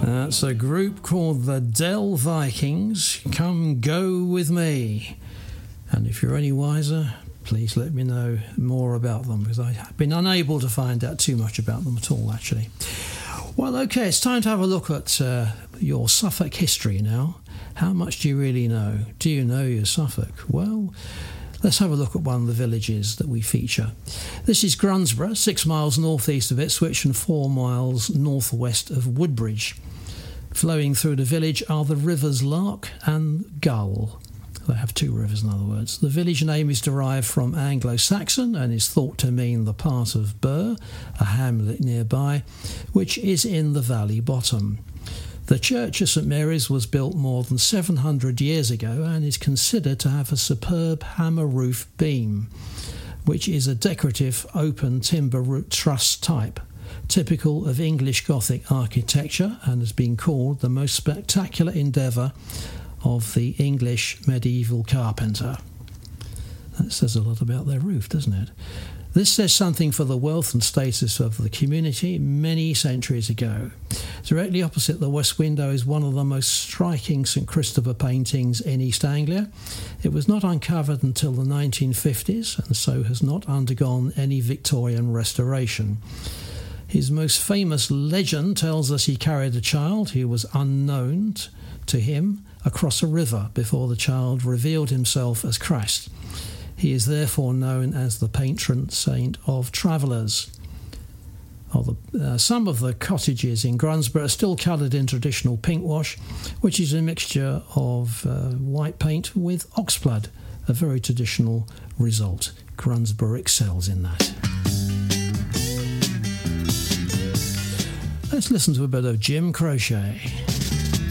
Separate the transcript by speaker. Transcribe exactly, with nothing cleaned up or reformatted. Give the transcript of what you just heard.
Speaker 1: That's a group called the Dell Vikings. Come go with me. And if you're any wiser, please let me know more about them, because I've been unable to find out too much about them at all, actually. Well, OK, it's time to have a look at uh, your Suffolk history now. How much do you really know? Do you know your Suffolk? Well, let's have a look at one of the villages that we feature. This is Grunsborough, six miles northeast of Ipswich and four miles northwest of Woodbridge. Flowing through the village are the rivers Lark and Gull. They have two rivers, in other words. The village name is derived from Anglo-Saxon and is thought to mean the part of Burr, a hamlet nearby, which is in the valley bottom. The church of St Mary's was built more than seven hundred years ago and is considered to have a superb hammer roof beam, which is a decorative open timber root truss type, typical of English Gothic architecture, and has been called the most spectacular endeavour of the English medieval carpenter. That says a lot about their roof, doesn't it? This says something for the wealth and status of the community many centuries ago. Directly opposite the west window is one of the most striking St Christopher paintings in East Anglia. It was not uncovered until the nineteen fifties and so has not undergone any Victorian restoration. His most famous legend tells us he carried a child who was unknown to him across a river before the child revealed himself as Christ. He is therefore known as the patron saint of travellers. Oh, the, uh, some of the cottages in Grunsborough are still coloured in traditional pink wash, which is a mixture of uh, white paint with oxblood, a very traditional result. Grunsborough excels in that. Let's listen to a bit of Jim Croce.